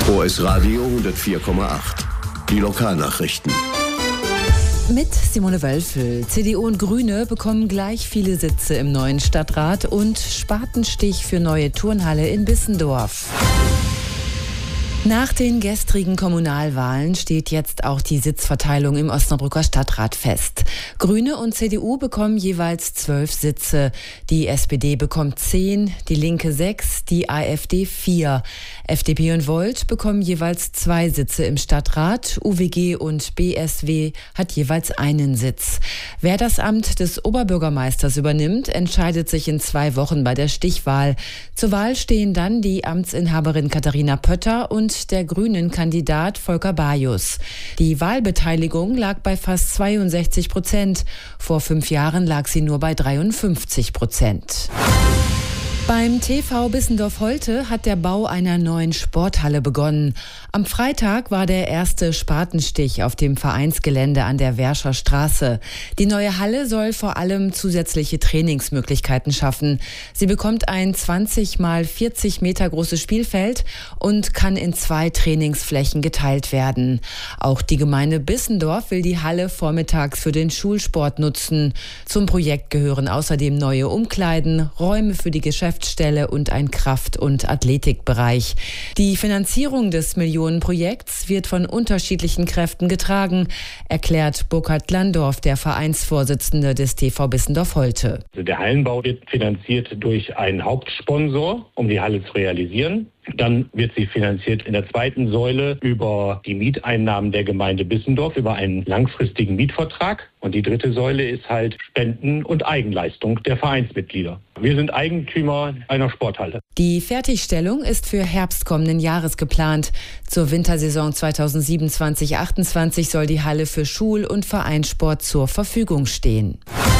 OS Radio 104,8. Die Lokalnachrichten. Mit Simone Wölfel. CDU und Grüne bekommen gleich viele Sitze im neuen Stadtrat und Spatenstich für neue Turnhalle in Bissendorf. Nach den gestrigen Kommunalwahlen steht jetzt auch die Sitzverteilung im Osnabrücker Stadtrat fest. Grüne und CDU bekommen jeweils 12 Sitze. Die SPD bekommt 10, die Linke 6, die AfD 4. FDP und Volt bekommen jeweils 2 Sitze im Stadtrat. UWG und BSW hat jeweils einen Sitz. Wer das Amt des Oberbürgermeisters übernimmt, entscheidet sich in 2 Wochen bei der Stichwahl. Zur Wahl stehen dann die Amtsinhaberin Katharina Pötter und der Grünen-Kandidat Volker Bajus. Die Wahlbeteiligung lag bei fast 62%. Vor 5 Jahren lag sie nur bei 53%. Beim TV Bissendorf-Holte hat der Bau einer neuen Sporthalle begonnen. Am Freitag war der erste Spatenstich auf dem Vereinsgelände an der Wärscher Straße. Die neue Halle soll vor allem zusätzliche Trainingsmöglichkeiten schaffen. Sie bekommt ein 20 mal 40 Meter großes Spielfeld und kann in 2 Trainingsflächen geteilt werden. Auch die Gemeinde Bissendorf will die Halle vormittags für den Schulsport nutzen. Zum Projekt gehören außerdem neue Umkleiden, Räume für die Geschäftsstelle und ein Kraft- und Athletikbereich. Die Finanzierung des Millionenprojekts wird von unterschiedlichen Kräften getragen, erklärt Burkhard Landorf, der Vereinsvorsitzende des TV Bissendorf-Holte. Also der Hallenbau wird finanziert durch einen Hauptsponsor, um die Halle zu realisieren. Dann wird sie finanziert in der zweiten Säule über die Mieteinnahmen der Gemeinde Bissendorf, über einen langfristigen Mietvertrag. Und die dritte Säule ist halt Spenden und Eigenleistung der Vereinsmitglieder. Wir sind Eigentümer einer Sporthalle. Die Fertigstellung ist für Herbst kommenden Jahres geplant. Zur Wintersaison 2027/28 soll die Halle für Schul- und Vereinssport zur Verfügung stehen.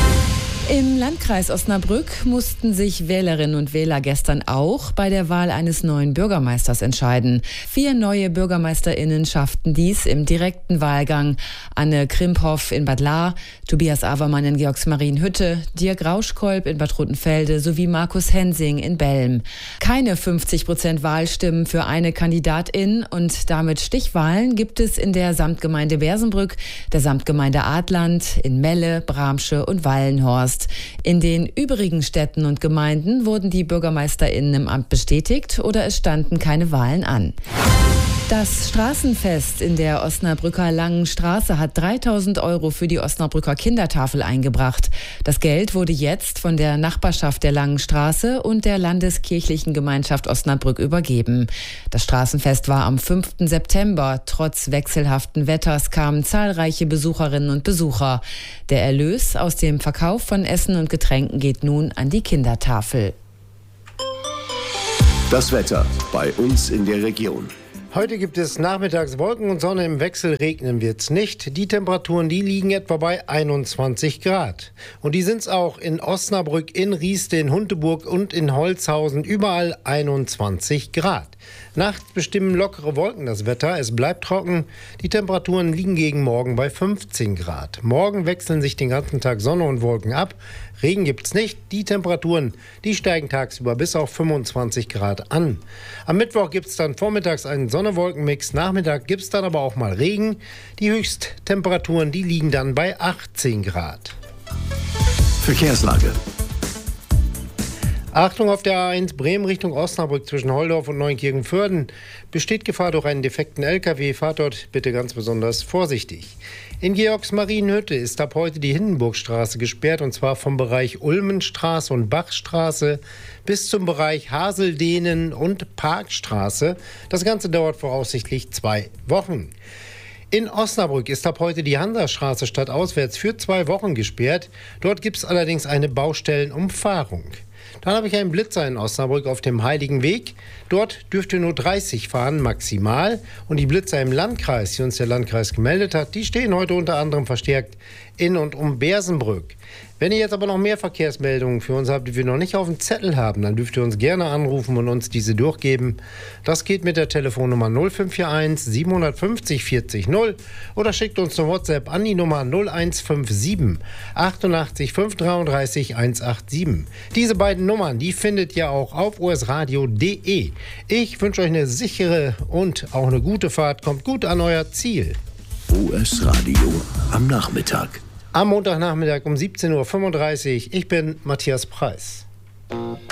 Im Landkreis Osnabrück mussten sich Wählerinnen und Wähler gestern auch bei der Wahl eines neuen Bürgermeisters entscheiden. 4 neue BürgermeisterInnen schafften dies im direkten Wahlgang. Anne Krimphoff in Bad Lahr, Tobias Avermann in Georgsmarienhütte, Dirk Rauschkolb in Bad Rotenfelde sowie Markus Hensing in Belm. Keine 50% Wahlstimmen für eine Kandidatin und damit Stichwahlen gibt es in der Samtgemeinde Bersenbrück, der Samtgemeinde Adland, in Melle, Bramsche und Wallenhorst. In den übrigen Städten und Gemeinden wurden die BürgermeisterInnen im Amt bestätigt oder es standen keine Wahlen an. Das Straßenfest in der Osnabrücker Langen Straße hat 3.000 € für die Osnabrücker Kindertafel eingebracht. Das Geld wurde jetzt von der Nachbarschaft der Langen Straße und der Landeskirchlichen Gemeinschaft Osnabrück übergeben. Das Straßenfest war am 5. September. Trotz wechselhaften Wetters kamen zahlreiche Besucherinnen und Besucher. Der Erlös aus dem Verkauf von Essen und Getränken geht nun an die Kindertafel. Das Wetter bei uns in der Region. Heute gibt es nachmittags Wolken und Sonne, im Wechsel regnen wird's nicht. Die Temperaturen, die liegen etwa bei 21 Grad. Und die sind's auch in Osnabrück, in Rieste, in Hunteburg und in Holzhausen, überall 21 Grad. Nachts bestimmen lockere Wolken das Wetter, es bleibt trocken. Die Temperaturen liegen gegen morgen bei 15 Grad. Morgen wechseln sich den ganzen Tag Sonne und Wolken ab. Regen gibt's nicht. Die Temperaturen, die steigen tagsüber bis auf 25 Grad an. Am Mittwoch gibt's dann vormittags einen Sonne-Wolken-Mix. Nachmittag gibt's dann aber auch mal Regen. Die Höchsttemperaturen, die liegen dann bei 18 Grad. Verkehrslage. Achtung auf der A1 Bremen Richtung Osnabrück zwischen Holdorf und Neunkirchen-Vörden. Besteht Gefahr durch einen defekten LKW. Fahrt dort bitte ganz besonders vorsichtig. In Georgsmarienhütte ist ab heute die Hindenburgstraße gesperrt, und zwar vom Bereich Ulmenstraße und Bachstraße bis zum Bereich Haseldehnen und Parkstraße. Das Ganze dauert voraussichtlich 2 Wochen. In Osnabrück ist ab heute die Hansastraße stadtauswärts für 2 Wochen gesperrt. Dort gibt es allerdings eine Baustellenumfahrung. Dann habe ich einen Blitzer in Osnabrück auf dem Heiligen Weg. Dort dürft ihr nur 30 fahren, maximal. Und die Blitzer im Landkreis, die uns der Landkreis gemeldet hat, die stehen heute unter anderem verstärkt in und um Bersenbrück. Wenn ihr jetzt aber noch mehr Verkehrsmeldungen für uns habt, die wir noch nicht auf dem Zettel haben, dann dürft ihr uns gerne anrufen und uns diese durchgeben. Das geht mit der Telefonnummer 0541 750 40 0 oder schickt uns eine WhatsApp an die Nummer 0157 88 533 187. Diese beiden Nummern, die findet ihr auch auf osradio.de. Ich wünsche euch eine sichere und auch eine gute Fahrt. Kommt gut an euer Ziel. OS Radio am Nachmittag. Am Montagnachmittag um 17:35 Uhr. Ich bin Matthias Preis.